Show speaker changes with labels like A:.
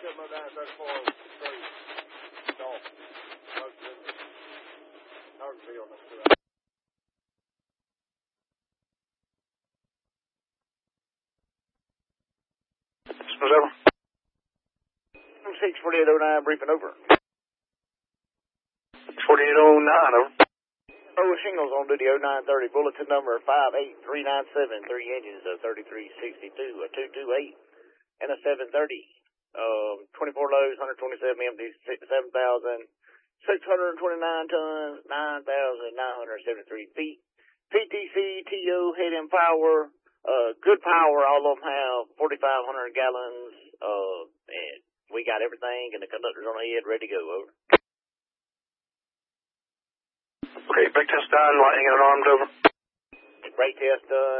A: Over.
B: 64809, briefing over.
A: 4809, over.
B: Oh, shingles on duty 0930, bulletin number 58397, 3 engines, a 3362, a 228, and a 730. 24 loads, 127 empties, 7,629 tons, 9,973 feet. PTC, TO, head and power, good power, all of them have 4,500 gallons, and we got everything, and the conductor's on ahead, ready to go, over.
A: Okay, brake test done, lightning and armed, over.
B: Brake test done.